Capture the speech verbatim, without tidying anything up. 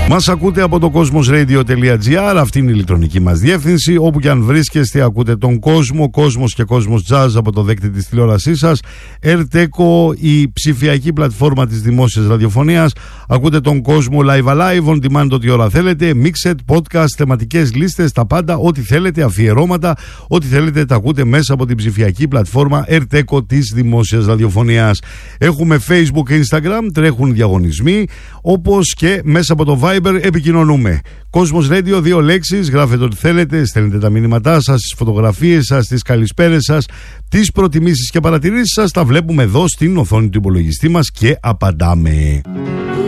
Μας ακούτε από το cosmosradio.gr, αυτή είναι η ηλεκτρονική μας διεύθυνση. Όπου και αν βρίσκεστε, ακούτε τον κόσμο, κόσμος και κόσμος jazz από το δέκτη της τηλεόρασής σας. Ερτέκο, η ψηφιακή πλατφόρμα της δημόσιας ραδιοφωνίας. Ακούτε τον κόσμο live alive, on demand ό,τι ώρα θέλετε. Mixed, podcast, θεματικές λίστες, τα πάντα, ό,τι θέλετε, αφιερώματα, ό,τι θέλετε, τα ακούτε μέσα από την ψηφιακή πλατφόρμα Ερτέκο της δημόσιας ραδιοφωνίας. Έχουμε Facebook και Instagram, τρέχουν διαγωνισμοί, όπως και μέσα από το Viber επικοινωνούμε. Κόσμος Radio, δύο λέξεις, γράφετε ό,τι θέλετε, στέλνετε τα μηνύματά σας, τις φωτογραφίες σας, τις καλησπέρες σας, τις προτιμήσεις και παρατηρήσεις σας, τα βλέπουμε εδώ στην οθόνη του υπολογιστή μας και απαντάμε.